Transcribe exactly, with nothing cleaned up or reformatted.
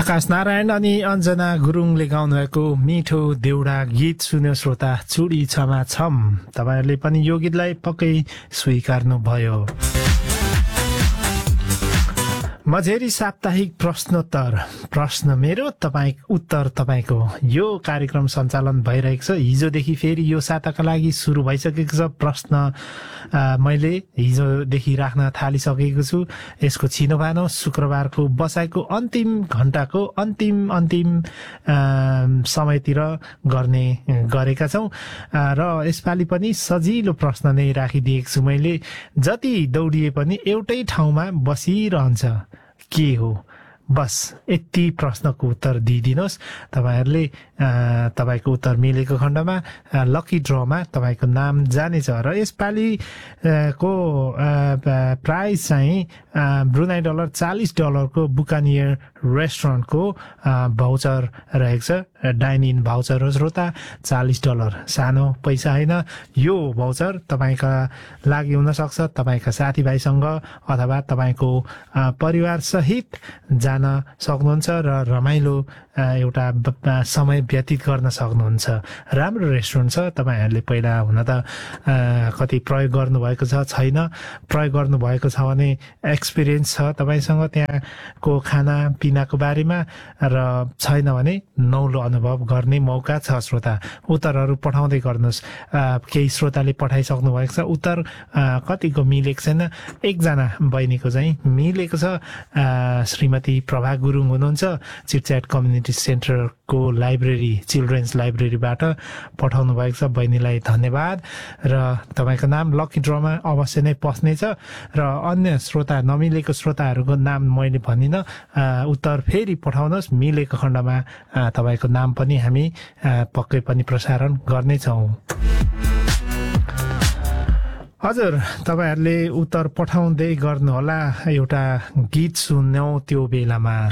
आकाश नारायण अनि अञ्जना गुरुङले गाउनुभएको मिठो देउडा गीत सुन्यो श्रोता। चुडी छमा छम, तपाईहरुले पनि यो गीतलाई पक्कै स्वीकार्नुभयो। मझेरी साप्ताहिक प्रश्नोत्तर, प्रश्न मेरो तपाई उत्तर तपाईको, यो कार्यक्रम सञ्चालन भइरहेको छ। हिजोदेखि फेरि यो साताका लागि सुरु भइसकेको छ। प्रश्न आ, मैले हिजोदेखि राख्न थालिसकेको छु। यसको छिनोभानो शुक्रबारको बसाइको अन्तिम घण्टाको अन्तिम अन्तिम आ, समयतिर गर्ने गरेका छौं र यसपालि पनि सजिलो प्रश्न नै राखिदिएको छु मैले। जति दौडिए पनि एउटै ठाउँमा बसिरहन्छ, के हो? बस यति प्रश्नको उत्तर दिइदिनुहोस्। तपाईहरुले तपाईको उत्तर मिलेको खण्डमा लकी ड्रमा तपाईको नाम जानेछ र यसपालि को प्राइस चाहिँ ब्रुनाई डलर चालीस डलरको बुकानियर रेस्टुरेन्टको भाउचर रहेको छ। डाइन इन भाउचर हो श्रोता, चालीस डलर सानो पैसा होइन। यो भाउचर तपाईका लागि हुन सक्छ, तपाईका साथीभाइसँग अथवा तपाईको परिवार सहित जान सक्नुहुन्छ र रमाइलो एउटा समय व्यतीत गर्न सक्नुहुन्छ। राम्रो रेस्टुरेन्ट छ। तपाईहरुले पहिला हुन त कति प्रयोग गर्नुभएको छ छैन, प्रयोग गर्नुभएको छ भने एक्सपिरियन्स छ तपाईसँग त्यहाँको खाना पिनाको बारेमा, र छैन भने नौलो अनुभव गर्ने मौका छ श्रोता। उत्तरहरू पठाउँदै गर्नुहोस्। केही श्रोताले पठाइसक्नु भएको छ उत्तर, कतिको मिलेको छैन। एकजना बहिनीको चाहिँ मिलेको छ। श्रीमती प्रभा गुरुङ हुनुहुन्छ, चिटच्याट कम्युनिटी सेन्टरको लाइब्रेरी, चिल्ड्रेन्स लाइब्रेरीबाट पठाउनु भएको छ। बहिनीलाई धन्यवाद र तपाईको नाम लकी ड्रमा अवश्य नै पस्नेछ। र अन्य श्रोता, नमिलेको श्रोताहरूको नाम मैले भनिन, उत्तर फेरि पठाउनुहोस्। मिलेको खण्डमा तपाईको नाम पनि हामी पक्कै पनि प्रसारण गर्नेछौँ। हजुर, तपाईहरुले उत्तर पठाउँदै गर्नुहोला। एउटा गीत सुन्यौं त्यो बेलामा।